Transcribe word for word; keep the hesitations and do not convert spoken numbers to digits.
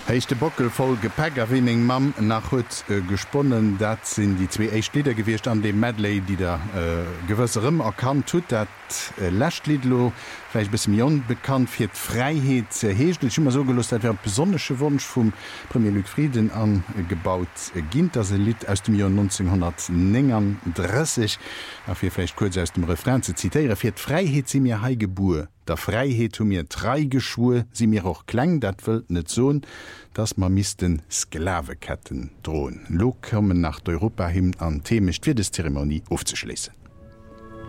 Heichte Bockel voll Gepäck erwinning Mam nach huet äh, gesponnen, dat sinn die zwee Eichlieder gewircht an dem Medley, die der äh, gewësserem erkannt tut, dat äh, Lächtliedlo vielleicht bis Millioun bekannt fir d Freiheet zerheescht. Ich immer so gelust, dat besonnesche Wunsch vum Premier Luc Frieden angebaut äh, ginnt as se Lied aus dem Jahr neunzehnhundertneununddreißig a fir vielleicht kurz aus dem Refrain ze zitiere: fir d Freiheet si mir heigebur. Der Freiheit um mir drei Geschwur, sie mir auch klang, dat will net so, dass man missten Sklaveketten drohen. Lo kommen nach Europa hin an Themischt für die Zeremonie aufzuschließen.